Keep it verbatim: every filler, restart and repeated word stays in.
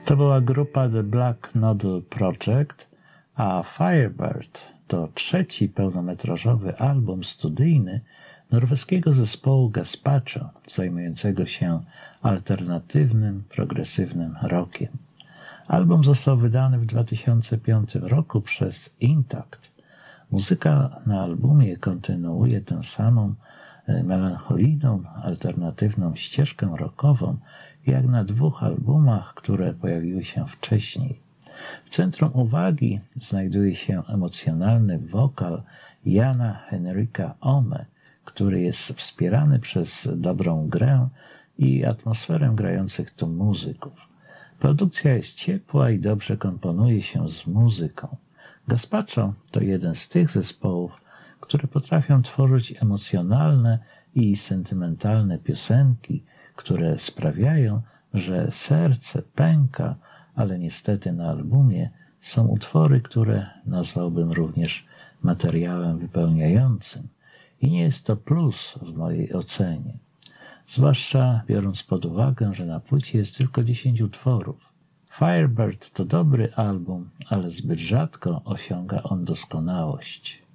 To była grupa The Black Noodle Project, a Firebird to trzeci pełnometrażowy album studyjny norweskiego zespołu Gazpacho, zajmującego się alternatywnym, progresywnym rockiem. Album został wydany w dwa tysiące piątym roku przez Intact. Muzyka na albumie kontynuuje tę samą melancholijną, alternatywną ścieżkę rockową, jak na dwóch albumach, które pojawiły się wcześniej. W centrum uwagi znajduje się emocjonalny wokal Jana Henryka Ome, który jest wspierany przez dobrą grę i atmosferę grających tu muzyków. Produkcja jest ciepła i dobrze komponuje się z muzyką. Gazpacho to jeden z tych zespołów, które potrafią tworzyć emocjonalne i sentymentalne piosenki, które sprawiają, że serce pęka, ale niestety na albumie są utwory, które nazwałbym również materiałem wypełniającym. I nie jest to plus w mojej ocenie. Zwłaszcza biorąc pod uwagę, że na płycie jest tylko dziesięć utworów. Firebird to dobry album, ale zbyt rzadko osiąga on doskonałość.